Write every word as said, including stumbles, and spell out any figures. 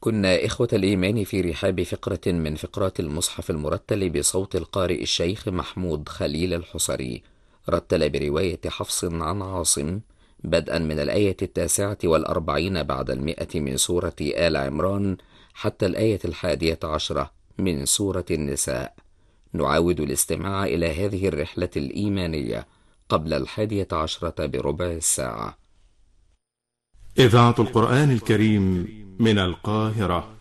كنا إخوة الإيمان في رحاب فقرة من فقرات المصحف المرتل بصوت القارئ الشيخ محمود خليل الحصري، رتل برواية حفص عن عاصم بدءا من الآية التاسعة والأربعين بعد المئة من سورة آل عمران حتى الآية الحادية عشرة من سورة النساء. نعاود الاستماع إلى هذه الرحلة الإيمانية قبل الحادية عشرة بربع الساعة. إذاعة القرآن الكريم من القاهرة.